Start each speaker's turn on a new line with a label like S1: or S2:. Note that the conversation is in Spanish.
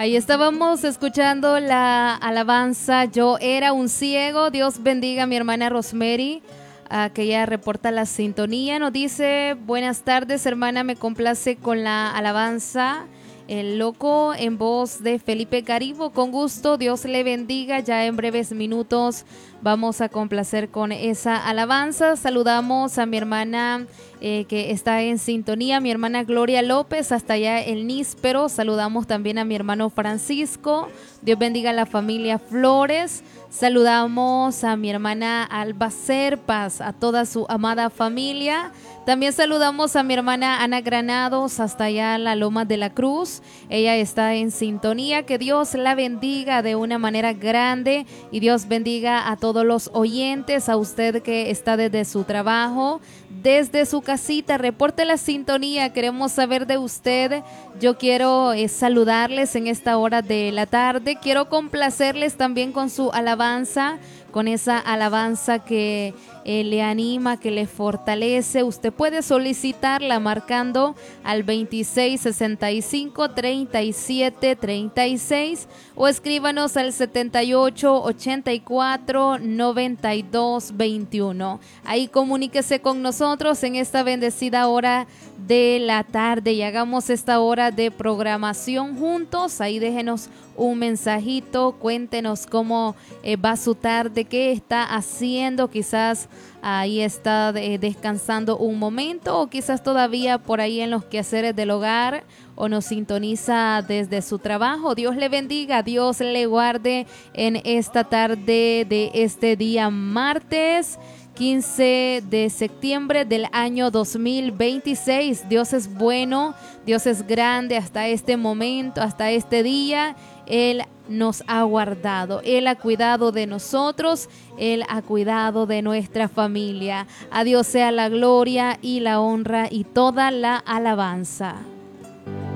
S1: Ahí estábamos escuchando la alabanza Yo era un ciego. Dios bendiga a mi hermana Rosemary, que ella reporta la sintonía. Nos dice: buenas tardes, hermana, me complace con la alabanza El Loco en voz de Felipe Garibo. Con gusto, Dios le bendiga. Ya en breves minutos vamos a complacer con esa alabanza. Saludamos a mi hermana que está en sintonía, mi hermana Gloria López, hasta allá el Níspero. Saludamos también a mi hermano Francisco. Dios bendiga a la familia Flores. Saludamos a mi hermana Alba Serpas, a toda su amada familia. También saludamos a mi hermana Ana Granados, hasta allá en la Loma de la Cruz. Ella está en sintonía. Que Dios la bendiga de una manera grande y Dios bendiga a todos los oyentes, a usted que está desde su trabajo, desde su casita. Reporte la sintonía, queremos saber de usted. Yo quiero saludarles en esta hora de la tarde. Quiero complacerles también con su alabanza, con esa alabanza que le anima, que le fortalece. Usted puede solicitarla marcando al 2665-3736 o escríbanos al 7884-9221. Ahí comuníquese con nosotros en esta bendecida hora de la tarde y hagamos esta hora de programación juntos. Ahí déjenos un mensajito, cuéntenos cómo va su tarde, qué está haciendo. Quizás ahí está descansando un momento, o quizás todavía por ahí en los quehaceres del hogar, o nos sintoniza desde su trabajo. Dios le bendiga, Dios le guarde en esta tarde de este día martes 15 de septiembre del año 2026. Dios es bueno, Dios es grande. Hasta este momento, hasta este día, Él nos ha guardado, Él ha cuidado de nosotros, Él ha cuidado de nuestra familia. A Dios sea la gloria y la honra y toda la alabanza.